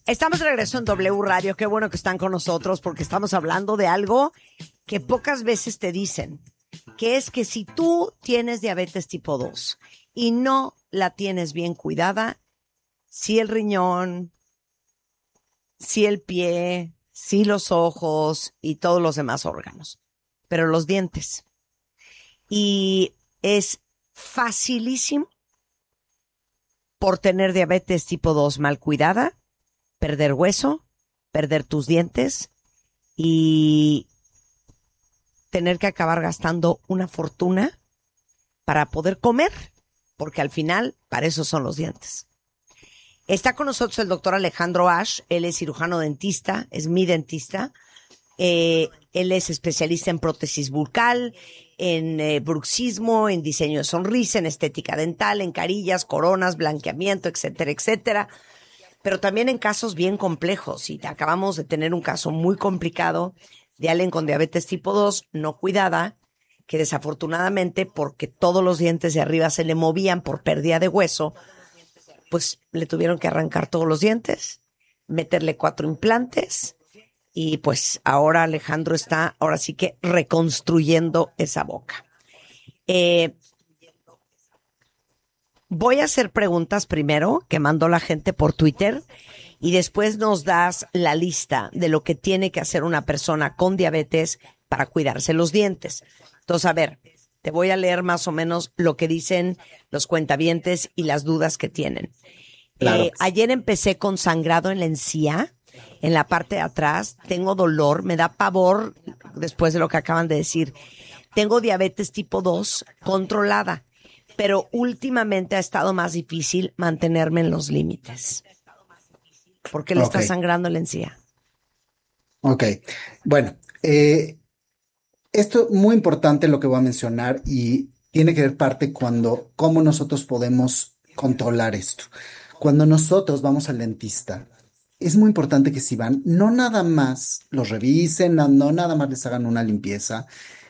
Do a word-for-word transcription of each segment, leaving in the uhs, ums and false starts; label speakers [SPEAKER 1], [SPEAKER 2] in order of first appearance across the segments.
[SPEAKER 1] Estamos de regreso en W Radio. Qué bueno que están con nosotros porque estamos hablando de algo que pocas veces te dicen, que es que si tú tienes diabetes tipo dos y no la tienes bien cuidada, si el riñón, si el pie, si los ojos y todos los demás órganos, pero los dientes. Y es facilísimo por tener diabetes tipo dos mal cuidada, perder hueso, perder tus dientes y tener que acabar gastando una fortuna para poder comer, porque al final para eso son los dientes. Está con nosotros el doctor Alejandro Ash. Él es cirujano dentista, es mi dentista. Eh, él es especialista en prótesis bucal, en eh, bruxismo, en diseño de sonrisa, en estética dental, en carillas, coronas, blanqueamiento, etcétera, etcétera. Pero también en casos bien complejos. Y acabamos de tener un caso muy complicado de alguien con diabetes tipo dos, no cuidada, que desafortunadamente, porque todos los dientes de arriba se le movían por pérdida de hueso, pues le tuvieron que arrancar todos los dientes, meterle cuatro implantes, y pues ahora Alejandro está, ahora sí que reconstruyendo esa boca. Eh, voy a hacer preguntas primero, que mandó la gente por Twitter, y después nos das la lista de lo que tiene que hacer una persona con diabetes para cuidarse los dientes. Entonces, a ver, te voy a leer más o menos lo que dicen los cuentavientes y las dudas que tienen.
[SPEAKER 2] Claro.
[SPEAKER 1] Eh, ayer empecé con sangrado en la encía, en la parte de atrás. Tengo dolor, me da pavor después de lo que acaban de decir. Tengo diabetes tipo dos controlada, pero últimamente ha estado más difícil mantenerme en los límites. ¿Por qué le
[SPEAKER 2] Ok.
[SPEAKER 1] está sangrando la encía?
[SPEAKER 2] Ok, bueno, eh, esto es muy importante lo que voy a mencionar y tiene que ver parte cuando, cómo nosotros podemos controlar esto. Cuando nosotros vamos al dentista, es muy importante que si van, no nada más los revisen, no, no nada más les hagan una limpieza.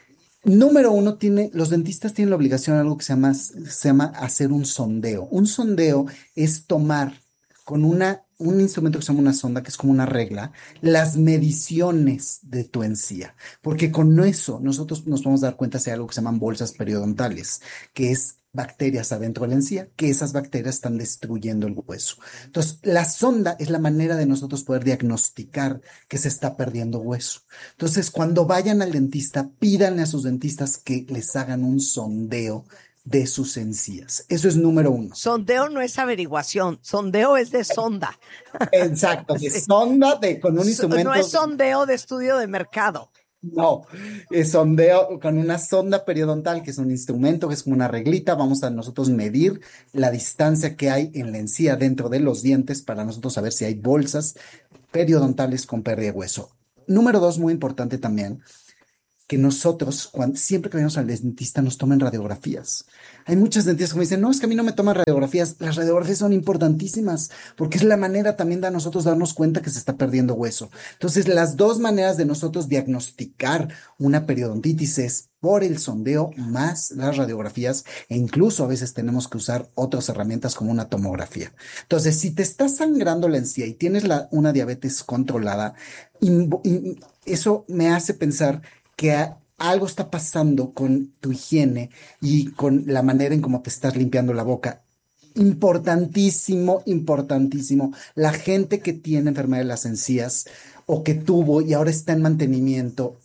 [SPEAKER 2] Número uno, tiene, los dentistas tienen la obligación de algo que se llama, se llama hacer un sondeo. Un sondeo es tomar con una, un instrumento que se llama una sonda, que es como una regla, las mediciones de tu encía. Porque con eso nosotros nos podemos dar cuenta si hay algo que se llaman bolsas periodontales, que es bacterias adentro de la encía, que esas bacterias están destruyendo el hueso. Entonces, la sonda es la manera de nosotros poder diagnosticar que se está perdiendo hueso. Entonces, cuando vayan al dentista, pídanle a sus dentistas que les hagan un sondeo de sus encías. Eso es número uno.
[SPEAKER 1] Sondeo no es averiguación, sondeo es de sonda.
[SPEAKER 2] Exacto, de
[SPEAKER 1] Sí.
[SPEAKER 2] sonda de, con un
[SPEAKER 1] So-
[SPEAKER 2] instrumento.
[SPEAKER 1] No es sondeo de estudio de mercado.
[SPEAKER 2] No, es sondeo con una sonda periodontal, que es un instrumento, que es como una reglita. Vamos a nosotros medir la distancia que hay en la encía dentro de los dientes para nosotros saber si hay bolsas periodontales con pérdida de hueso. Número dos, muy importante también, que nosotros, cuando, siempre que vamos al dentista, nos tomen radiografías. Hay muchas dentistas que me dicen, no, es que a mí no me toman radiografías. Las radiografías son importantísimas porque es la manera también de nosotros darnos cuenta que se está perdiendo hueso. Entonces, las dos maneras de nosotros diagnosticar una periodontitis es por el sondeo más las radiografías, e incluso a veces tenemos que usar otras herramientas como una tomografía. Entonces, si te está sangrando la encía y tienes la, una diabetes controlada, invo- in- eso me hace pensar que a- algo está pasando con tu higiene y con la manera en cómo te estás limpiando la boca. Importantísimo, importantísimo. La gente que tiene enfermedad de las encías o que tuvo y ahora está en mantenimiento,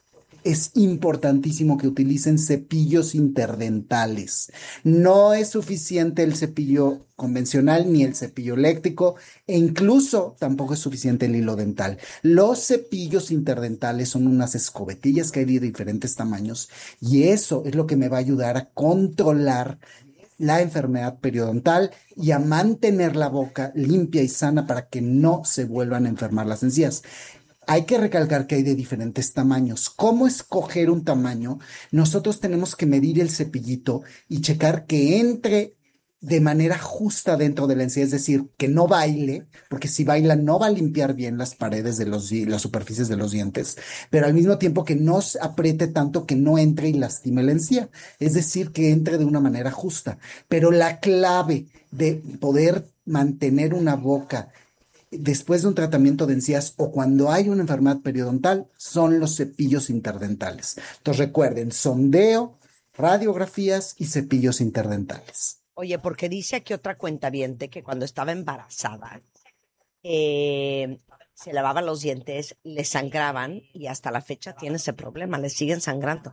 [SPEAKER 2] es importantísimo que utilicen cepillos interdentales. No es suficiente el cepillo convencional ni el cepillo eléctrico, e incluso tampoco es suficiente el hilo dental. Los cepillos interdentales son unas escobetillas que hay de diferentes tamaños, y eso es lo que me va a ayudar a controlar la enfermedad periodontal y a mantener la boca limpia y sana para que no se vuelvan a enfermar las encías. Hay que recalcar que hay de diferentes tamaños. ¿Cómo escoger un tamaño? Nosotros tenemos que medir el cepillito y checar que entre de manera justa dentro de la encía, es decir, que no baile, porque si baila no va a limpiar bien las paredes de los, di- las superficies de los dientes, pero al mismo tiempo que no se apriete tanto que no entre y lastime la encía, es decir, que entre de una manera justa. Pero la clave de poder mantener una boca después de un tratamiento de encías o cuando hay una enfermedad periodontal, son los cepillos interdentales. Entonces recuerden, sondeo, radiografías y cepillos interdentales.
[SPEAKER 1] Oye, porque dice aquí otra cuentaviente que cuando estaba embarazada, eh, se lavaba los dientes, le sangraban y hasta la fecha tiene ese problema, le siguen sangrando.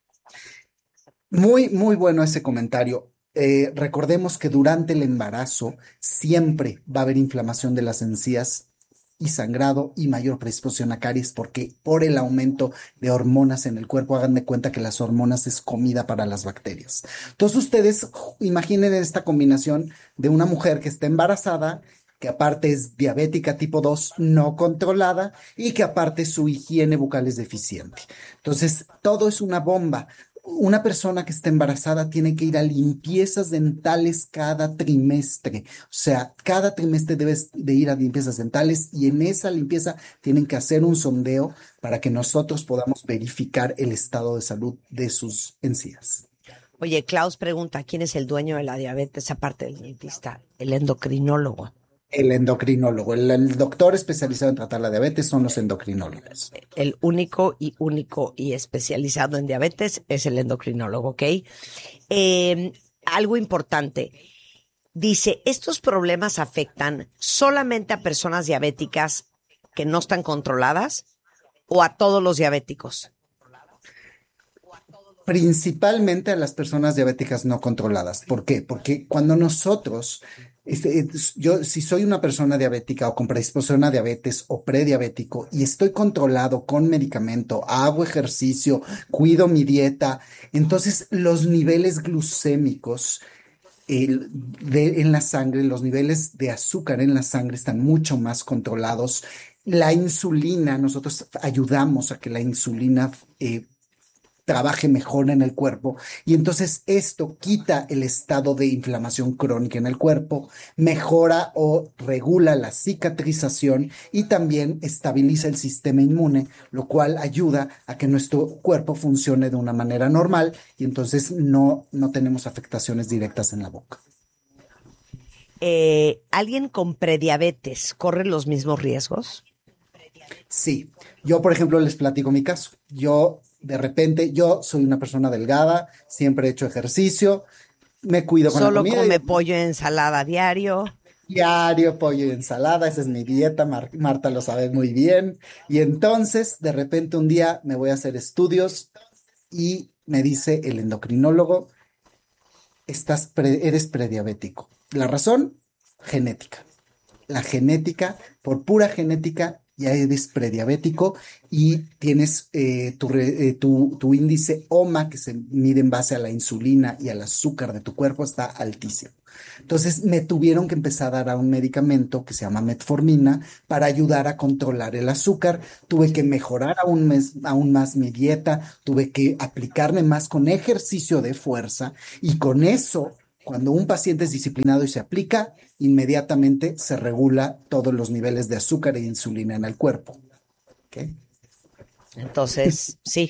[SPEAKER 2] Muy, muy bueno ese comentario. Eh, recordemos que durante el embarazo siempre va a haber inflamación de las encías y sangrado y mayor predisposición a caries porque por el aumento de hormonas en el cuerpo, hagan de cuenta que las hormonas es comida para las bacterias. Entonces ustedes imaginen esta combinación de una mujer que está embarazada, que aparte es diabética tipo dos no controlada y que aparte su higiene bucal es deficiente. Entonces todo es una bomba. Una persona que está embarazada tiene que ir a limpiezas dentales cada trimestre. O sea, cada trimestre debes de ir a limpiezas dentales y en esa limpieza tienen que hacer un sondeo para que nosotros podamos verificar el estado de salud de sus encías.
[SPEAKER 1] Oye, Klaus pregunta, ¿quién es el dueño de la diabetes aparte del dentista? El endocrinólogo.
[SPEAKER 2] El endocrinólogo, el, el doctor especializado en tratar la diabetes son los endocrinólogos.
[SPEAKER 1] El único y único y especializado en diabetes es el endocrinólogo, ¿ok? Eh, algo importante. Dice, ¿estos problemas afectan solamente a personas diabéticas que no están controladas o a todos los diabéticos?
[SPEAKER 2] Principalmente a las personas diabéticas no controladas. ¿Por qué? Porque cuando nosotros, este, yo si soy una persona diabética o con predisposición a diabetes o prediabético y estoy controlado con medicamento, hago ejercicio, cuido mi dieta, entonces los niveles glucémicos el- de- en la sangre, los niveles de azúcar en la sangre están mucho más controlados. La insulina, nosotros ayudamos a que la insulina eh, trabaje mejor en el cuerpo y entonces esto quita el estado de inflamación crónica en el cuerpo, mejora o regula la cicatrización y también estabiliza el sistema inmune, lo cual ayuda a que nuestro cuerpo funcione de una manera normal y entonces no, no tenemos afectaciones directas en la boca.
[SPEAKER 1] Eh, ¿alguien con prediabetes corre los mismos riesgos?
[SPEAKER 2] Sí, yo por ejemplo les platico mi caso. Yo de repente, yo soy una persona delgada, siempre he hecho ejercicio, me cuido con la
[SPEAKER 1] Solo
[SPEAKER 2] comida y
[SPEAKER 1] come pollo y ensalada diario.
[SPEAKER 2] diario pollo y ensalada, esa es mi dieta, Mar- Marta lo sabe muy bien. Y entonces, de repente un día me voy a hacer estudios y me dice el endocrinólogo, estás pre- eres prediabético. La razón, genética. La genética, por pura genética, ya eres prediabético y tienes eh, tu, re- eh, tu, tu índice O M A, que se mide en base a la insulina y al azúcar de tu cuerpo, está altísimo. Entonces me tuvieron que empezar a dar un medicamento que se llama metformina para ayudar a controlar el azúcar. Tuve que mejorar aún, mes- aún más mi dieta, tuve que aplicarme más con ejercicio de fuerza y con eso, cuando un paciente es disciplinado y se aplica, inmediatamente se regula todos los niveles de azúcar e insulina en el cuerpo. ¿Ok?
[SPEAKER 1] Entonces, sí,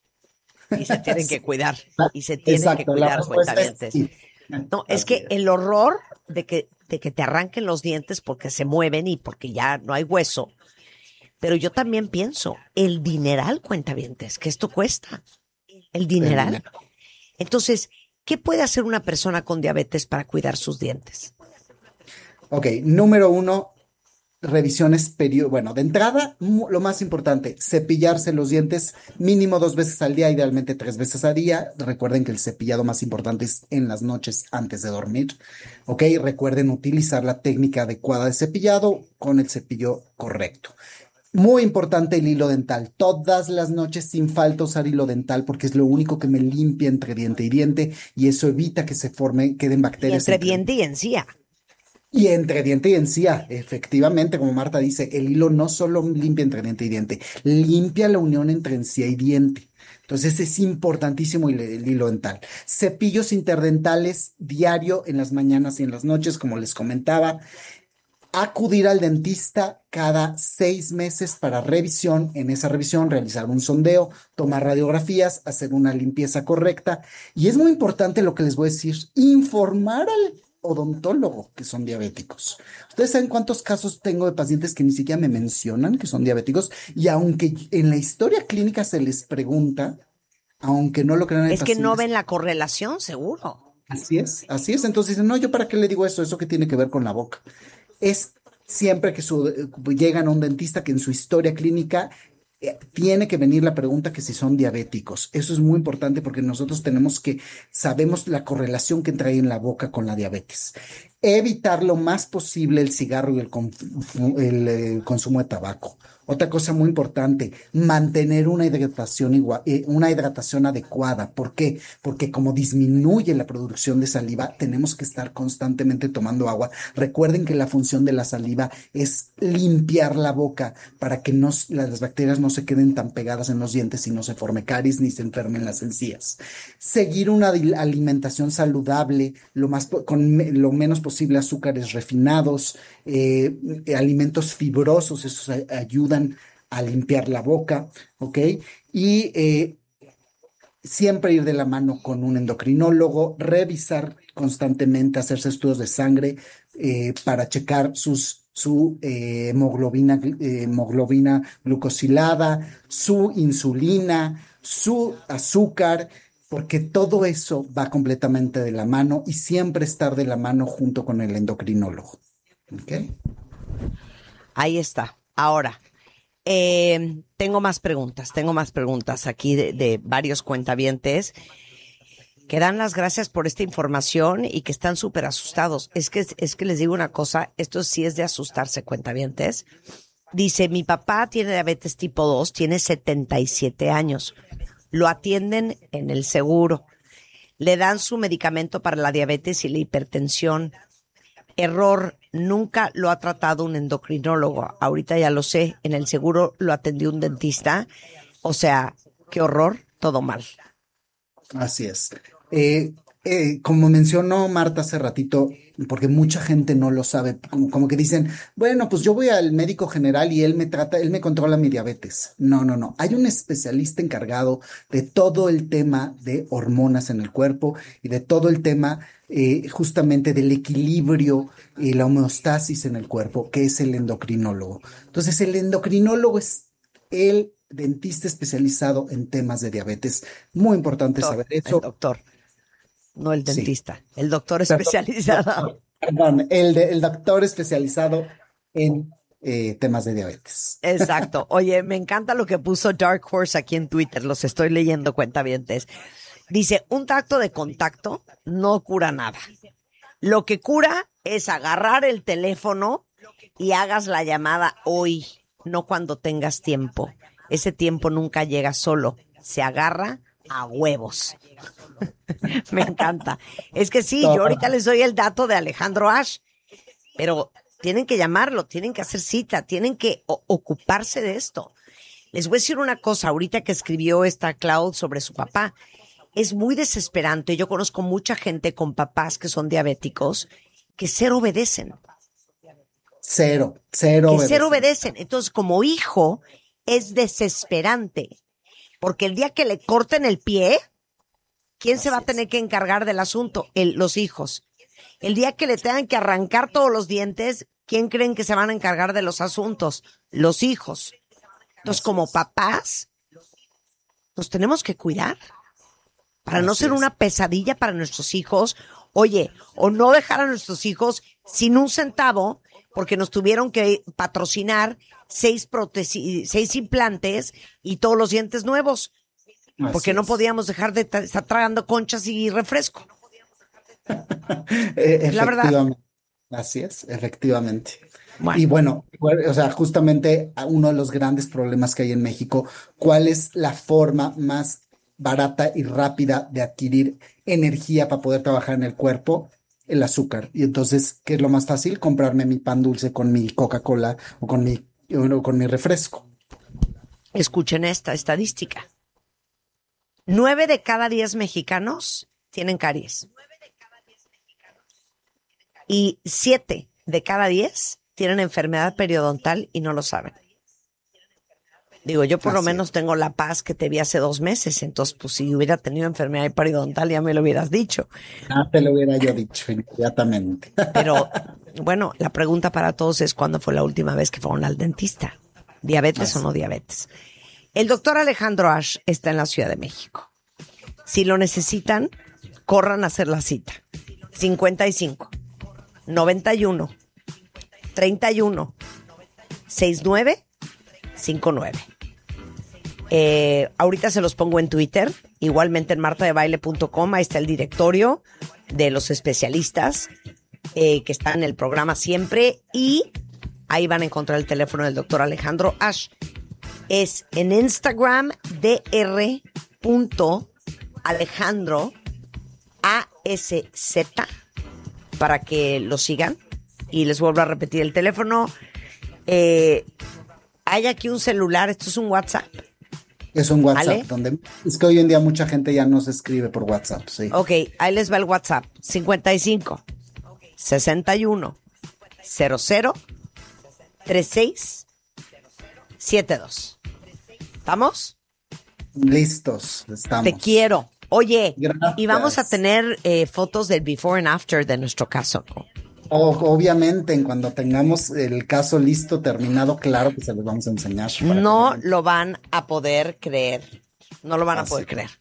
[SPEAKER 1] y se tienen que cuidar, y se tienen que
[SPEAKER 2] Exacto, la
[SPEAKER 1] cuidar,
[SPEAKER 2] respuesta es
[SPEAKER 1] cuentavientes.
[SPEAKER 2] sí.
[SPEAKER 1] No, es
[SPEAKER 2] Así
[SPEAKER 1] que
[SPEAKER 2] es.
[SPEAKER 1] el horror de que, de que te arranquen los dientes porque se mueven y porque ya no hay hueso. Pero yo también pienso, el dineral, cuentavientes, que esto cuesta. El
[SPEAKER 2] El
[SPEAKER 1] dineral.
[SPEAKER 2] dinero.
[SPEAKER 1] Entonces, ¿qué puede hacer una persona con diabetes para cuidar sus dientes?
[SPEAKER 2] Ok, número uno, revisiones periódicas. Bueno, de entrada, mu- lo más importante, cepillarse los dientes mínimo dos veces al día, idealmente tres veces al día. Recuerden que el cepillado más importante es en las noches antes de dormir. Ok, recuerden utilizar la técnica adecuada de cepillado con el cepillo correcto. Muy importante el hilo dental. Todas las noches sin falta usar hilo dental porque es lo único que me limpia entre diente y diente y eso evita que se formen, queden
[SPEAKER 1] Y
[SPEAKER 2] bacterias
[SPEAKER 1] entre
[SPEAKER 2] entre
[SPEAKER 1] diente y encía.
[SPEAKER 2] y entre diente y encía, efectivamente, como Marta dice, el hilo no solo limpia entre diente y diente, limpia la unión entre encía y diente. Entonces es importantísimo el, el hilo dental. Cepillos interdentales diario en las mañanas y en las noches, como les comentaba. Acudir al dentista cada seis meses para revisión. En esa revisión realizar un sondeo, tomar radiografías, hacer una limpieza correcta. Y es muy importante lo que les voy a decir, informar al odontólogo que son diabéticos. ¿Ustedes saben cuántos casos tengo de pacientes que ni siquiera me mencionan que son diabéticos? Y aunque en la historia clínica se les pregunta, aunque no lo crean, hay
[SPEAKER 1] Es que no
[SPEAKER 2] pacientes.
[SPEAKER 1] ven la correlación, seguro.
[SPEAKER 2] Así es, así es. Entonces dicen, no, ¿yo para qué le digo eso? ¿Eso qué tiene que ver con la boca? Es siempre que su- eh, llegan a un dentista que en su historia clínica eh, tiene que venir la pregunta que si son diabéticos. Eso es muy importante porque nosotros tenemos que, sabemos la correlación que trae en la boca con la diabetes. Evitar lo más posible el cigarro y el, conf- el, eh, consumo de tabaco. Otra cosa muy importante, mantener una hidratación igua- eh, una hidratación adecuada. ¿Por qué? Porque como disminuye la producción de saliva, tenemos que estar constantemente tomando agua. Recuerden que la función de la saliva es limpiar la boca para que no, s- las bacterias no se queden tan pegadas en los dientes y no se forme caries ni se enfermen las encías. Seguir una di- alimentación saludable, lo más, po- con me- lo menos posible azúcares refinados, eh, eh, alimentos fibrosos, esos a- ayudan a limpiar la boca, ¿ok? Y eh, siempre ir de la mano con un endocrinólogo, revisar constantemente, hacerse estudios de sangre eh, para checar sus, su eh, hemoglobina, gl- eh, hemoglobina glucosilada, su insulina, su azúcar, porque todo eso va completamente de la mano y siempre estar de la mano junto con el endocrinólogo. ¿Ok?
[SPEAKER 1] Ahí está. Ahora, eh, tengo más preguntas, tengo más preguntas aquí de, de varios cuentavientes que dan las gracias por esta información y que están súper asustados. Es que, es que les digo una cosa, esto sí es de asustarse, cuentavientes. Dice, mi papá tiene diabetes tipo dos, tiene setenta y siete años. Lo atienden en el seguro. Le dan su medicamento para la diabetes y la hipertensión. Error, nunca lo ha tratado un endocrinólogo. Ahorita ya lo sé, en el seguro lo atendió un dentista. O sea, qué horror, todo mal.
[SPEAKER 2] Así es. Eh, eh, como mencionó Marta hace ratito, porque mucha gente no lo sabe, como, como que dicen, bueno, pues yo voy al médico general y él me trata, él me controla mi diabetes. No, no, no. Hay un especialista encargado de todo el tema de hormonas en el cuerpo y de todo el tema eh, justamente del equilibrio y la homeostasis en el cuerpo, que es el endocrinólogo. Entonces, el endocrinólogo es el dentista especializado en temas de diabetes. Muy importante
[SPEAKER 1] Doctor,
[SPEAKER 2] saber
[SPEAKER 1] el
[SPEAKER 2] eso.
[SPEAKER 1] doctor, no el
[SPEAKER 2] Sí,
[SPEAKER 1] dentista, el doctor
[SPEAKER 2] perdón,
[SPEAKER 1] especializado.
[SPEAKER 2] doctor, perdón, el, de- el doctor especializado en eh, temas de diabetes.
[SPEAKER 1] Exacto. Oye, me encanta lo que puso Dark Horse aquí en Twitter. Los estoy leyendo, cuentavientes. Dice, un tacto de contacto no cura nada. Lo que cura es agarrar el teléfono y hagas la llamada hoy, no cuando tengas tiempo. Ese tiempo nunca llega solo. Se agarra a huevos. Me encanta. Es que sí, yo ahorita
[SPEAKER 2] Todo.
[SPEAKER 1] les doy el dato de Alejandro Ash, pero tienen que llamarlo, tienen que hacer cita, tienen que o- ocuparse de esto. Les voy a decir una cosa, ahorita que escribió esta Cloud sobre su papá, es muy desesperante. Yo conozco mucha gente con papás que son diabéticos que cero obedecen,
[SPEAKER 2] Cero, cero
[SPEAKER 1] que cero
[SPEAKER 2] obedecen.
[SPEAKER 1] obedecen. Entonces, como hijo, es desesperante, porque el día que le corten el pie, ¿quién se va a
[SPEAKER 2] Así es.
[SPEAKER 1] tener que encargar del asunto? El, los hijos. El día que le tengan que arrancar todos los dientes, ¿quién creen que se van a encargar de los asuntos? Los hijos. Entonces,
[SPEAKER 2] Así
[SPEAKER 1] como
[SPEAKER 2] es.
[SPEAKER 1] papás, nos tenemos que cuidar para no
[SPEAKER 2] Así
[SPEAKER 1] ser
[SPEAKER 2] es.
[SPEAKER 1] una pesadilla para nuestros hijos. Oye, o no dejar a nuestros hijos sin un centavo porque nos tuvieron que patrocinar seis prótesis, seis implantes y todos los dientes nuevos,
[SPEAKER 2] Así
[SPEAKER 1] porque no
[SPEAKER 2] es.
[SPEAKER 1] podíamos dejar de ta- estar tragando conchas y refresco.
[SPEAKER 2] Eh,
[SPEAKER 1] Es la verdad.
[SPEAKER 2] efectivamente. Así es, efectivamente. Y
[SPEAKER 1] Bueno,
[SPEAKER 2] bueno, bueno, o sea, justamente a uno de los grandes problemas que hay en México, ¿cuál es la forma más barata y rápida de adquirir energía para poder trabajar en el cuerpo? El azúcar. Y entonces, ¿qué es lo más fácil? Comprarme mi pan dulce con mi Coca-Cola o con mi, o con mi refresco.
[SPEAKER 1] escuchen esta estadística. Nueve de cada diez mexicanos tienen caries y siete de cada diez tienen enfermedad periodontal y no lo saben. Digo, yo por
[SPEAKER 2] Así
[SPEAKER 1] lo
[SPEAKER 2] es.
[SPEAKER 1] menos tengo la paz que te vi hace dos meses, entonces pues si hubiera tenido enfermedad periodontal ya me lo hubieras dicho.
[SPEAKER 2] Ah, te lo hubiera yo dicho inmediatamente.
[SPEAKER 1] Pero bueno, la pregunta para todos es ¿cuándo fue la última vez que fueron al dentista? ¿Diabetes
[SPEAKER 2] Así.
[SPEAKER 1] o no diabetes? El doctor Alejandro Ash está en la Ciudad de México. Si lo necesitan, corran a hacer la cita. cincuenta y cinco, noventa y uno, treinta y uno, sesenta y nueve, cincuenta y nueve. Eh, ahorita se los pongo en Twitter, igualmente en marta de baile punto com, ahí está el directorio de los especialistas eh, que están en el programa siempre y ahí van a encontrar el teléfono del doctor Alejandro Ash. Es en Instagram dr. Alejandro A S Z para que lo sigan y les vuelvo a repetir el teléfono. Eh, hay aquí un celular, esto es un WhatsApp.
[SPEAKER 2] Es un WhatsApp,
[SPEAKER 1] ¿Vale?
[SPEAKER 2] donde es que hoy en día mucha gente ya nos escribe por WhatsApp, sí.
[SPEAKER 1] Ok, ahí les va el WhatsApp. cincuenta y cinco, sesenta y uno, cero cero, treinta y seis, setenta y dos. ¿Estamos?
[SPEAKER 2] Listos, estamos.
[SPEAKER 1] Te quiero. Oye,
[SPEAKER 2] Gracias.
[SPEAKER 1] y vamos a tener eh, fotos del before and after de nuestro caso, ¿no?
[SPEAKER 2] O- obviamente, en cuando tengamos el caso listo, terminado, claro que se los vamos a enseñar. para
[SPEAKER 1] No
[SPEAKER 2] que vean.
[SPEAKER 1] lo van a poder creer. No lo van a
[SPEAKER 2] Así.
[SPEAKER 1] poder creer.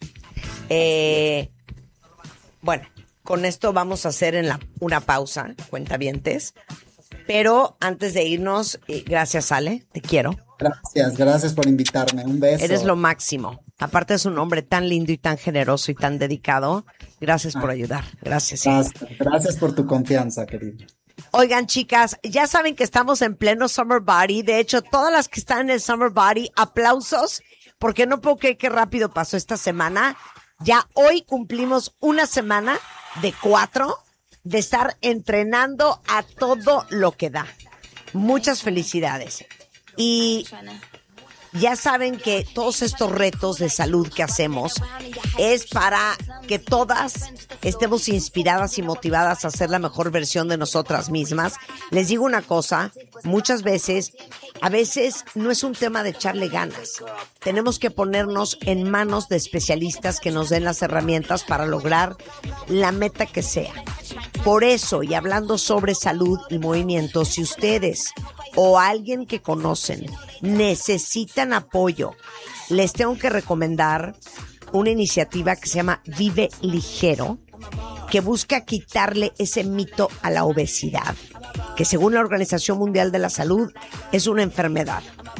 [SPEAKER 1] Eh, bueno, con esto vamos a hacer en la, una pausa, cuentavientes. Pero antes de irnos, eh, gracias, Ale, te quiero.
[SPEAKER 2] Gracias, gracias por invitarme. Un beso.
[SPEAKER 1] Eres lo máximo. Aparte es un hombre tan lindo y tan generoso y tan dedicado. Gracias por ayudar. Gracias.
[SPEAKER 2] Gracias, gracias por tu confianza, querido.
[SPEAKER 1] Oigan, chicas, ya saben que estamos en pleno Summer Body. De hecho, todas las que están en el Summer Body, aplausos, porque no puedo creer qué rápido pasó esta semana. Ya hoy cumplimos una semana de cuatro de estar entrenando a todo lo que da. Muchas felicidades. Y ya saben que todos estos retos de salud que hacemos es para que todas estemos inspiradas y motivadas a ser la mejor versión de nosotras mismas. Les digo una cosa, muchas veces, a veces no es un tema de echarle ganas. Tenemos que ponernos en manos de especialistas que nos den las herramientas para lograr la meta que sea. Por eso, y hablando sobre salud y movimiento, si ustedes o alguien que conocen necesitan apoyo, les tengo que recomendar una iniciativa que se llama Vive Ligero, que busca quitarle ese mito a la obesidad, que según la Organización Mundial de la Salud es una enfermedad.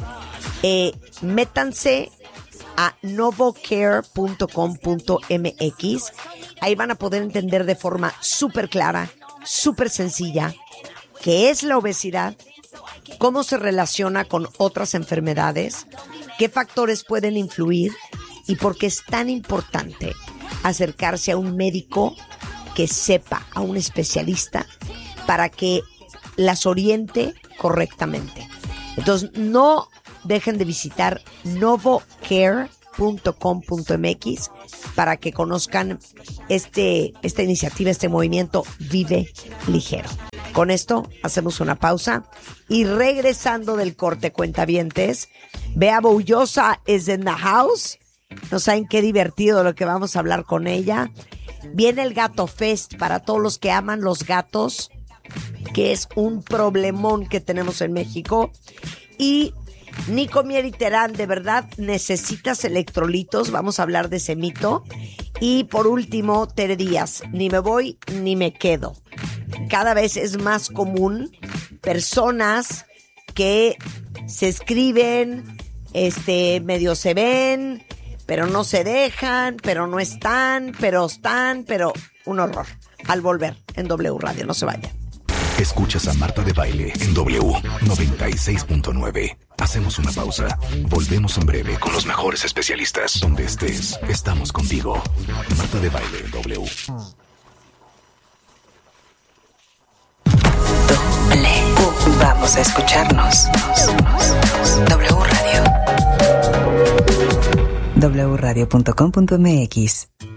[SPEAKER 1] Eh, métanse a novocare punto com punto m x. Ahí van a poder entender de forma súper clara, súper sencilla, qué es la obesidad, cómo se relaciona con otras enfermedades, qué factores pueden influir y por qué es tan importante acercarse a un médico que sepa, a un especialista, para que las oriente correctamente. Entonces, no dejen de visitar novocare punto com punto m x para que conozcan este, esta iniciativa, este movimiento Vive Ligero. Con esto hacemos una pausa y regresando del corte, cuentavientes, Bea Boullosa is in the house. No saben qué divertido lo que vamos a hablar con ella. Viene el Gato Fest para todos los que aman los gatos, que es un problemón que tenemos en México. Y Nico Mier y Terán, de verdad necesitas electrolitos, vamos a hablar de ese mito. Y por último, Tere Díaz, ni me voy ni me quedo. Cada vez es más común personas que se escriben, este, medio se ven, pero no se dejan, pero no están, pero están, pero un horror. Al volver en W Radio, no se vayan.
[SPEAKER 3] Escuchas a Marta de Baile en W noventa y seis punto nueve. Hacemos una pausa. Volvemos en breve con los mejores especialistas. Donde estés, estamos contigo. Marta de Baile en W.
[SPEAKER 4] W. Vamos a escucharnos. W Radio. w radio punto com punto m x